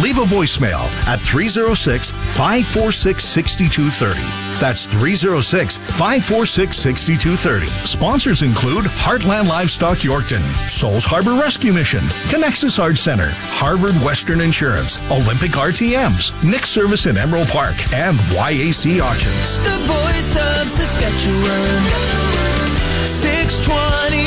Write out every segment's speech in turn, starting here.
Leave a voicemail at 306-546-6230. That's 306-546-6230. Sponsors include Heartland Livestock Yorkton, Souls Harbor Rescue Mission, Connexus Arts Center, Harvard Western Insurance, Olympic RTMs, Nick Service in Emerald Park, and YAC Auctions. The voice of Saskatchewan, 620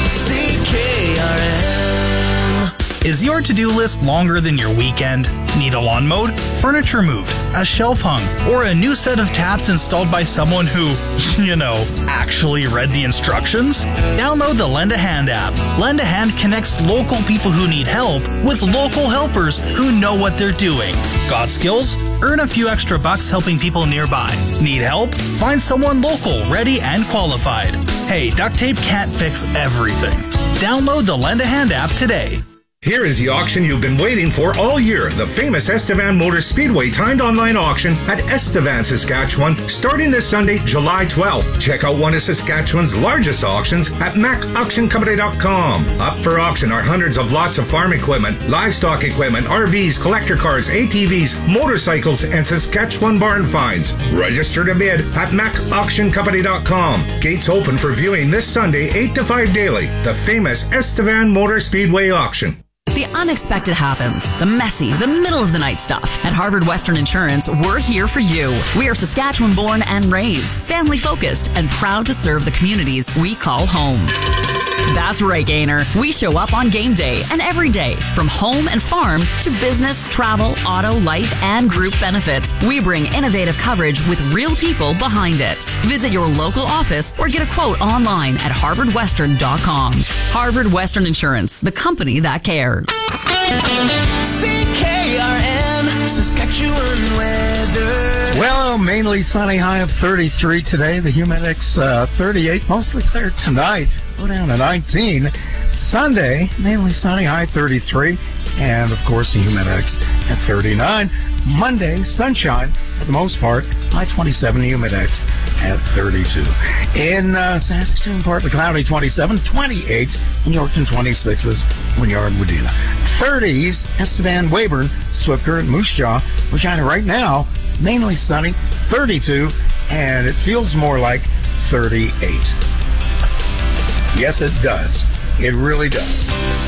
CKRM. Is your to-do list longer than your weekend? Need a lawn mowed, furniture moved, a shelf hung, or a new set of taps installed by someone who, actually read the instructions? Download the Lend a Hand app. Lend a Hand connects local people who need help with local helpers who know what they're doing. Got skills? Earn a few extra bucks helping people nearby. Need help? Find someone local, ready, and qualified. Hey, duct tape can't fix everything. Download the Lend a Hand app today. Here is the auction you've been waiting for all year, the famous Estevan Motor Speedway timed online auction at Estevan, Saskatchewan, starting this Sunday, July 12th. Check out one of Saskatchewan's largest auctions at macauctioncompany.com. Up for auction are hundreds of lots of farm equipment, livestock equipment, RVs, collector cars, ATVs, motorcycles, and Saskatchewan barn finds. Register to bid at macauctioncompany.com. Gates open for viewing this Sunday, 8 to 5 daily. The famous Estevan Motor Speedway auction. The unexpected happens. The messy, the middle of the night stuff. At Harvard Western Insurance, we're here for you. We are Saskatchewan born and raised, family focused, and proud to serve the communities we call home. That's right, Gainer. We show up on game day and every day, from home and farm to business, travel, auto, life, and group benefits. We bring innovative coverage with real people behind it. Visit your local office or get a quote online at harvardwestern.com. Harvard Western Insurance, the company that cares. CKRM, Saskatchewan weather. Well, mainly sunny, high of 33 today. The Humidex 38, mostly clear tonight. Go down to 19. Sunday, mainly sunny, high 33. And, of course, the Humidex at 39. Monday, sunshine for the most part. High 27, Humidex at 32. In Saskatoon, partly cloudy, 27. 28 in Yorkton, 26s. Wynyard, Wadena. 30s, Estevan, Weyburn, Swift Current, Moose Jaw. Regina right now, mainly sunny, 32. And it feels more like 38. Yes, it does. It really does.